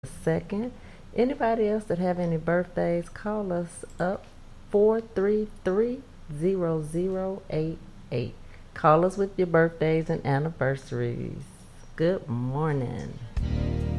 2nd. Anybody else that have any birthdays, call us up 433-0088. Call us with your birthdays and anniversaries. Good morning.